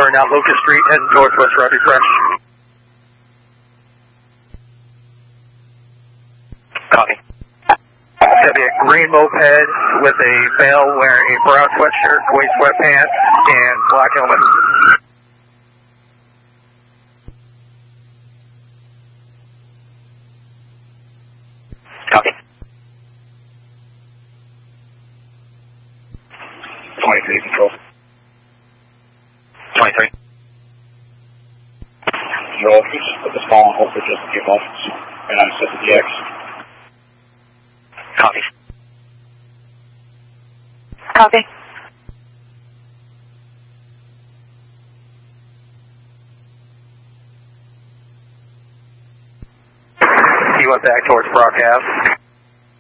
turn down Lucas Street, heading towards West Robbie Fresh. Copy. It's going to be a green moped with a male wearing a brown sweatshirt, gray sweatpants, and black helmet. Copy. 23 control. 23. Your office, put the small on hold for just a few moments, and I'm set to the X. Copy. Copy. He went back towards Brock Ave.